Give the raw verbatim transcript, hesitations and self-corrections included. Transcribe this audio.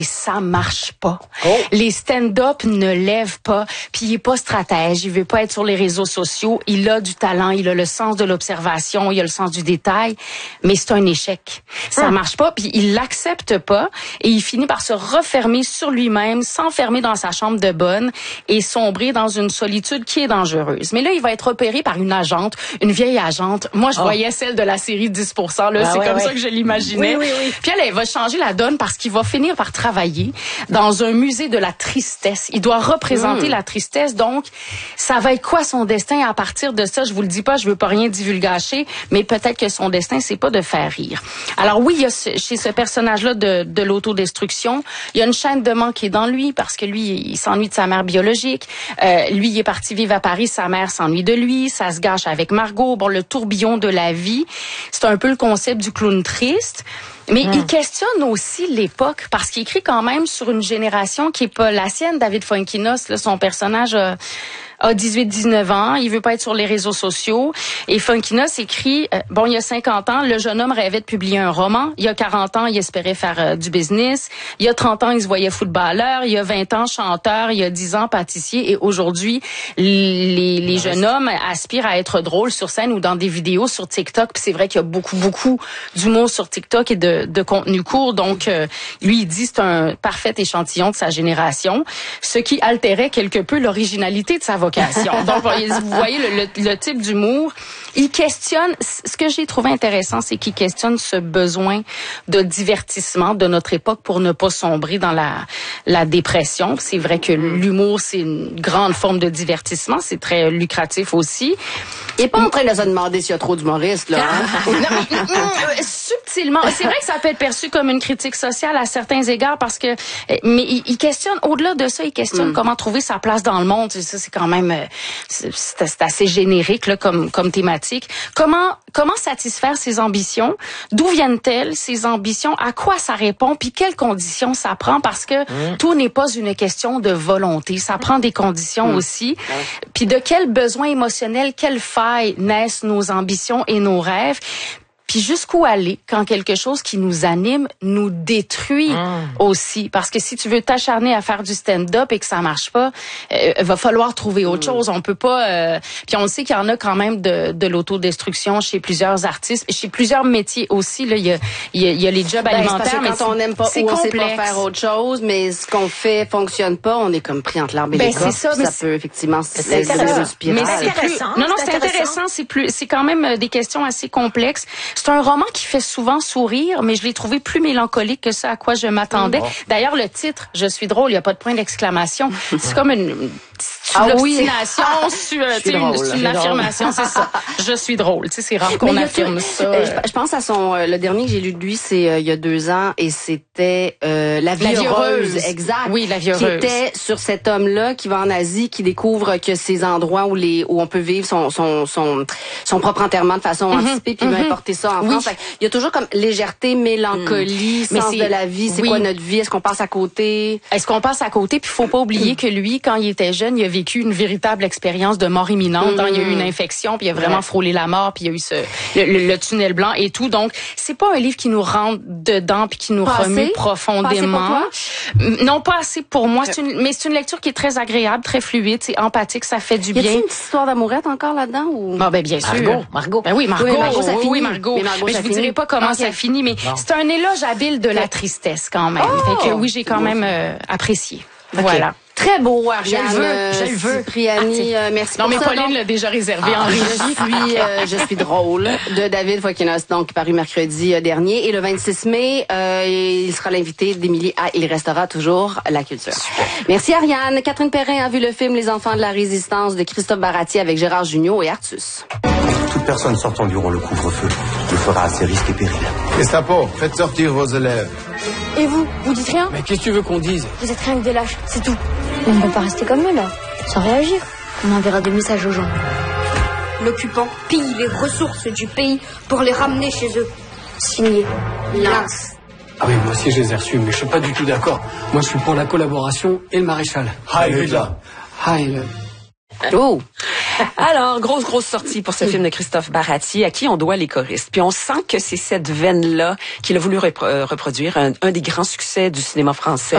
Ça marche pas. Oh. Les stand-up ne lèvent pas, puis il est pas stratège, il veut pas être sur les réseaux sociaux, il a du talent, il a le sens de l'observation, il a le sens du détail, mais c'est un échec. Ça hum. marche pas, puis il l'accepte pas et il finit par se refermer sur lui-même, s'enfermer dans sa chambre de bonne et sombrer dans une solitude qui est dangereuse. Mais là, il va être opéré par une agente, une vieille agente. Moi, je oh. voyais celle de la série dix pour cent, là, ah, c'est ouais, comme ouais. ça que je l'imaginais. Oui, oui, oui. Puis elle, elle va changer la donne parce qu'il va finir par travailler dans un musée de la tristesse. Il doit représenter mmh. la tristesse. Donc, ça va être quoi son destin à partir de ça? Je vous le dis pas, je veux pas rien divulgacher, mais peut-être que son destin, c'est pas de faire rire. Alors oui, il y a ce, chez ce personnage-là de, de l'autodestruction, il y a une chaîne de manque qui est dans lui parce que lui, il s'ennuie de sa mère biologique. Euh, lui, il est parti vivre à Paris, sa mère s'ennuie de lui, ça se gâche avec Margot. Bon, le tourbillon de la vie, c'est un peu le concept du clown triste. Mais mmh. il questionne aussi l'époque parce qu'il écrit quand même sur une génération qui est pas la sienne. David Fuenquinos, là, son personnage a, a dix-huit dix-neuf ans, il veut pas être sur les réseaux sociaux. Et Fuenquinos écrit, euh, bon, il y a cinquante ans, le jeune homme rêvait de publier un roman. Il y a quarante ans, il espérait faire euh, du business. Il y a trente ans, il se voyait footballeur. Il y a vingt ans, chanteur. Il y a dix ans, pâtissier. Et aujourd'hui, les, les jeunes hommes aspirent à être drôles sur scène ou dans des vidéos sur TikTok. Puis c'est vrai qu'il y a beaucoup, beaucoup d'humour sur TikTok et de, de contenu court. Donc, euh, lui, il dit c'est un parfait échantillon de sa génération, ce qui altérait quelque peu l'originalité de sa vocation. Donc, vous voyez le, le, le type d'humour. Il questionne, ce que j'ai trouvé intéressant, c'est qu'il questionne ce besoin de divertissement de notre époque pour ne pas sombrer dans la, la dépression. C'est vrai que l'humour, c'est une grande forme de divertissement. C'est très lucratif aussi. Il est pas en train de se demander s'il y a trop d'humoristes, là. Hein? Non, subtilement. C'est vrai que ça peut être perçu comme une critique sociale à certains égards parce que, mais il, il questionne, au-delà de ça, il questionne mm. comment trouver sa place dans le monde. Ça, c'est quand même, c'est, c'est assez générique, là, comme, comme thématique. Comment, comment satisfaire ses ambitions? D'où viennent-elles, ces ambitions? À quoi ça répond? Puis quelles conditions ça prend? Parce que mm. tout n'est pas une question de volonté. Ça prend des conditions mm. aussi. Mm. Puis de quels besoins émotionnels, quelles failles naissent nos ambitions et nos rêves? Puis jusqu'où aller quand quelque chose qui nous anime nous détruit mmh. aussi. Parce que si tu veux t'acharner à faire du stand-up et que ça marche pas, euh, va falloir trouver autre mmh. chose. On peut pas... Euh... Puis on sait qu'il y en a quand même de, de l'autodestruction chez plusieurs artistes, chez plusieurs métiers aussi. Là, il y a, il y a, il y a les jobs ben, alimentaires. Mais quand on n'aime pas ou on sait pas faire autre chose, mais ce qu'on fait fonctionne pas, on est comme pris entre l'arbre et ben, les cordes. Ça, ça peut effectivement c'est c'est une spirale. Mais c'est intéressant. Non, non, c'est intéressant. C'est plus, c'est quand même des questions assez complexes. C'est un roman qui fait souvent sourire, mais je l'ai trouvé plus mélancolique que ça à quoi je m'attendais. Mmh. D'ailleurs, le titre, « Je suis drôle », il n'y a pas de point d'exclamation. C'est comme une, une ah obstination, oui. sur, c'est une, c'est une affirmation, c'est ça. Je suis drôle. Tu sais, c'est rare qu'on affirme tout, ça. Euh, je, je pense à son, euh, le dernier que j'ai lu de lui, c'est euh, il y a deux ans, et c'était euh, La vie, la vie heureuse. heureuse. Exact. Oui, La vie heureuse. Qui était sur cet homme-là qui va en Asie, qui découvre que ces endroits où les où on peut vivre son son son, son propre enterrement de façon mm-hmm. anticipée, puis mm-hmm. il va importer ça en oui. France. Il y a toujours comme légèreté, mélancolie, mm. sens de la vie. C'est oui. quoi notre vie? Est-ce qu'on passe à côté? Est-ce qu'on passe à côté? Puis faut pas oublier mm. que lui, quand il était jeune, il a vécu une véritable expérience de mort imminente. Mm. Il y a eu une infection, puis il a vraiment ouais. frôlé la mort, puis il y a eu ce le, le, le tunnel blanc et tout. Donc c'est pas un livre qui nous rentre dedans puis qui nous pas remue assez? profondément. Pas assez pour toi? Non, pas assez pour moi. C'est une, mais c'est une lecture qui est très agréable, très fluide, c'est empathique, ça fait du bien. Y a-t-il une petite histoire d'amourette encore là-dedans ou? Bon, ben bien sûr. Margot, Margot. Ben oui, Margot. Oui, Margot, ça oui, finit. oui, Margot. Mais, Margot, mais je vous dirai pas comment okay. ça finit, mais non. c'est un éloge habile de la tristesse quand même. Oh! Fait que oui, j'ai quand même euh, apprécié. Okay. Voilà. Très beau, Ariane. Je le veux, je le veux. Cipriani, euh, merci non, pour mais ça. Non, mais Pauline l'a déjà réservé ah, en régie. Je suis, euh, je suis drôle, de David Fuenquinos, donc paru mercredi euh, dernier. Et le vingt-six mai, euh, il sera l'invité d'Émilie à Il restera toujours la culture. Super. Merci, Ariane. Catherine Perrin a vu le film Les enfants de la résistance de Christophe Baratier avec Gérard Jugnot et Artus. Toute personne sortant durant le couvre-feu le fera à ses risques et périls. Gestapo, faites sortir vos élèves. Et vous, vous dites rien? Mais qu'est-ce que tu veux qu'on dise? Vous êtes rien que des lâches, c'est tout. On ne peut pas rester comme eux, là, sans réagir. On enverra des messages aux gens. L'occupant pille les ressources du pays pour les ramener chez eux. Signé Lynx. Ah oui, moi aussi je les ai reçus, mais je suis pas du tout d'accord. Moi je suis pour la collaboration et le maréchal. Heil Hitler. Heil. Oh! Alors, grosse, grosse sortie pour ce film de Christophe Baratier, à qui on doit Les choristes. Puis on sent que c'est cette veine-là qu'il a voulu repro- reproduire, un, un des grands succès du cinéma français.